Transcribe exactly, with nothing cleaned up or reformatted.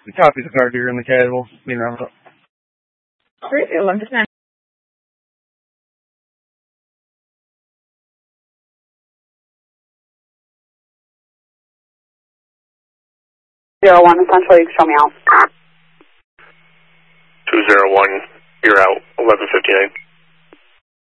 The copies of car deer in the casual. Being rounded up. Great, eleven to ten. Zero one, essentially, show me out. Two zero one, you're out. Eleven fifty nine.